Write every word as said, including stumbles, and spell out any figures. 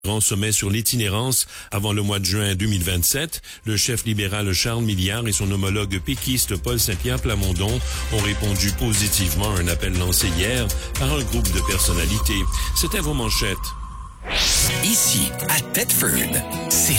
Grand sommet sur l'itinérance avant le mois de juin deux mille vingt-sept, le chef libéral Charles Milliard et son homologue péquiste Paul Saint-Pierre Plamondon ont répondu positivement à un appel lancé hier par un groupe de personnalités. C'était vos manchettes. Ici, à Thetford, c'est